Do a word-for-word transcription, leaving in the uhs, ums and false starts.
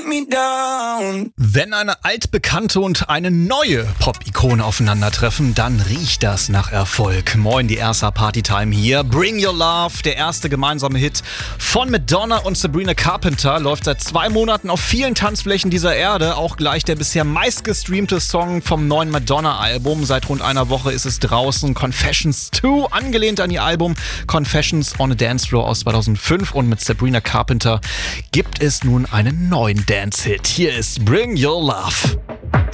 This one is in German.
me down. Wenn eine altbekannte und eine neue Pop-Ikone aufeinandertreffen, dann riecht das nach Erfolg. Moin, die Ersa Partytime hier. Bring Your Love, der erste gemeinsame Hit von Madonna und Sabrina Carpenter, läuft seit zwei Monaten auf vielen Tanzflächen dieser Erde. Auch gleich der bisher meistgestreamte Song vom neuen Madonna-Album. Seit rund einer Woche ist es draußen. Confessions zwei, angelehnt an ihr Album Confessions on a Dance Floor aus zweitausendfünf. Und mit Sabrina Carpenter gibt es nun einen neuen Dance-Hit. Hier ist Bring Your Love.